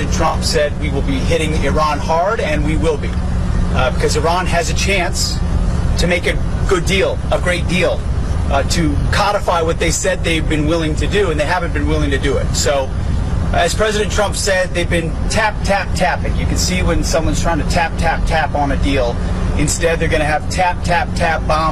President Trump said we will be hitting Iran hard, and we will be, because Iran has a chance to make a good deal, a great deal, to codify what they said they've been willing to do, and they haven't been willing to do it. So, as President Trump said, they've been tapping. You can see when someone's trying to tap on a deal. Instead, they're going to have tap bomb.